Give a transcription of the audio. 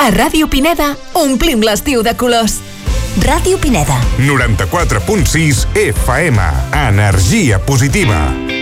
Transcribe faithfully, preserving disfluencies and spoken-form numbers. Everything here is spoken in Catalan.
A Ràdio Pineda omplim l'estiu de colors. Ràdio Pineda. noranta-quatre punt sis F M. Energia positiva.